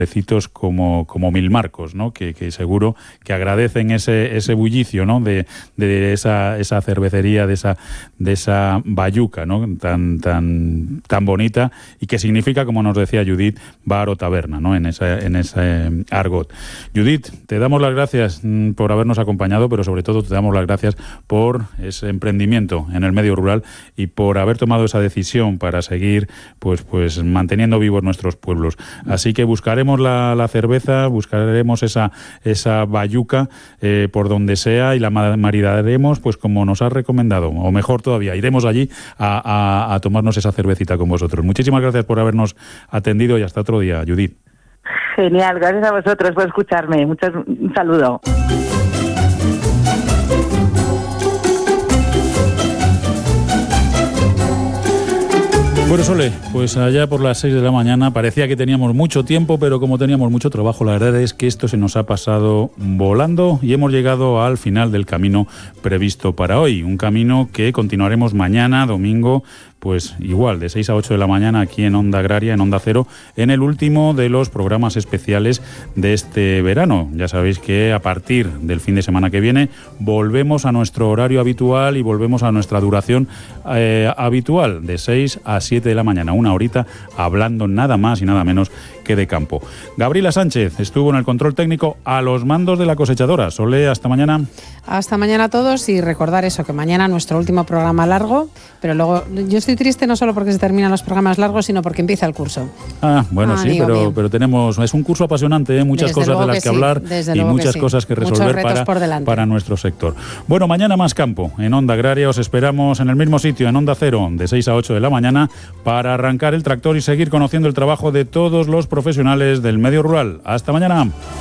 como Mil Marcos, ¿no? Que seguro que agradecen ese bullicio, ¿no? de esa cervecería, de esa bayuca, ¿no? tan bonita, y que significa, como nos decía Judith, bar o taberna, ¿no? en ese argot. Judith, te damos las gracias por habernos acompañado, pero sobre todo te damos las gracias por ese emprendimiento en el medio rural y por haber tomado esa decisión para seguir pues manteniendo vivos nuestros pueblos. Así que buscaremos la cerveza, buscaremos esa bayuca por donde sea, y la maridaremos pues como nos has recomendado, o mejor todavía, iremos allí a tomarnos esa cervecita con vosotros. Muchísimas gracias por habernos atendido y hasta otro día, Judith. Genial, gracias a vosotros por escucharme. Un saludo. Bueno, Sole, pues allá por las 6 de la mañana parecía que teníamos mucho tiempo, pero como teníamos mucho trabajo, la verdad es que esto se nos ha pasado volando y hemos llegado al final del camino previsto para hoy. Un camino que continuaremos mañana, domingo, pues igual, de 6 a 8 de la mañana aquí en Onda Agraria, en Onda Cero, en el último de los programas especiales de este verano. Ya sabéis que a partir del fin de semana que viene volvemos a nuestro horario habitual y volvemos a nuestra duración habitual, de 6 a 7 de la mañana, una horita hablando nada más y nada menos que de campo. Gabriela Sánchez estuvo en el control técnico a los mandos de la cosechadora. Sole, hasta mañana. Hasta mañana a todos, y recordar eso, que mañana nuestro último programa largo, pero luego yo estoy triste no solo porque se terminan los programas largos, sino porque empieza el curso. Bueno, sí, pero tenemos, es un curso apasionante, muchas desde cosas de las que hablar y muchas cosas que resolver para nuestro sector. Bueno, mañana más campo en Onda Agraria. Os esperamos en el mismo sitio, en Onda Cero, de 6 a 8 de la mañana, para arrancar el tractor y seguir conociendo el trabajo de todos los profesionales del medio rural. Hasta mañana.